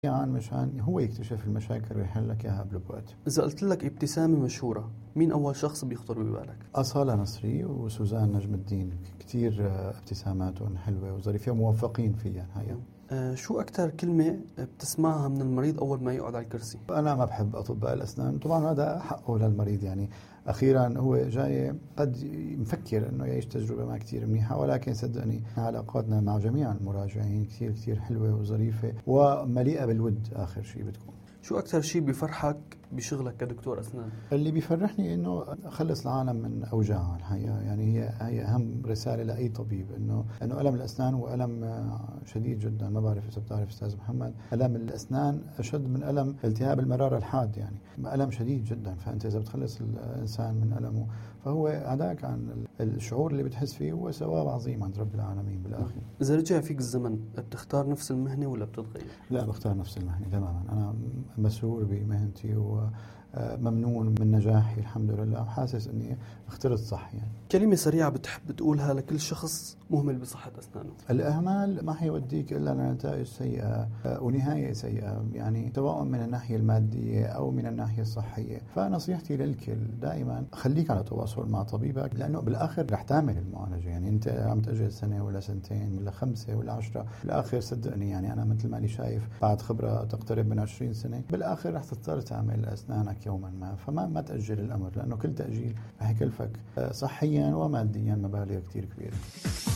يعني مشان هو يكتشف المشاكل ويحل لك إياها قبل بوقت. إذا قلت لك ابتسامة مشهورة، مين أول شخص بيخطر ببالك؟ أصالة نصري وسوزان نجم الدين، كتير ابتساماتهم حلوة وظريفة وموفقين فيها الحقيقة. شو أكتر كلمة بتسمعها من المريض أول ما يقعد على الكرسي؟ أنا ما بحب أطباء الأسنان، طبعا هذا حقه للمريض، يعني أخيرا هو جاي قد مفكر أنه يعيش تجربة ما كتير منيحة، ولكن صدقني علاقاتنا مع جميع المراجعين كتير كتير حلوة وظريفة ومليئة بالود. آخر شيء بتكون. شو أكتر شيء بيفرحك بشغلك كدكتور أسنان؟ اللي بيفرحني إنه أخلص العالم من أوجاعها الحقيقة، يعني هي أهم رسالة لأي طبيب، إنه ألم الأسنان هو ألم شديد جدا. ما بعرف إذا بتعرف أستاذ محمد، ألم الأسنان أشد من ألم التهاب المرارة الحاد، يعني ألم شديد جدا. فأنت إذا بتخلص الإنسان من ألمه فهو عداك عن الشعور اللي بتحس فيه، هو ثواب عظيم عند رب العالمين بالآخر. إذا رجع فيك الزمن بتختار نفس المهنة ولا بتتغير؟ لا، بختار نفس المهنة تماما. أنا مسرور بمهنتي وممنون من نجاحي الحمد لله، وحاسس أني اخترت صح. يعني كلمة سريعة بتحب تقولها لكل شخص مهمل بصحة أسنانه؟ الإهمال ما حيوديك إلا لنتائج سيئة ونهاية سيئة، يعني سواء من الناحية المادية أو من الناحية الصحية. فنصيحتي للكل دائما خليك على تواصل مع طبيبك، لأنه بالآخر رح تعمل المعالجة. يعني أنت عم تأجل سنة ولا سنتين ولا 5 ولا 10، بالآخر صدقني يعني أنا مثل ما أنا شايف بعد خبرة تقترب من 20 سنة، بالآخر رح تضطر تعمل أسنانك يوما ما. فما تأجل الأمر، لأنه كل تأجيل رح يكلفك صحيا وماديا مبالغ كتير كبيرة.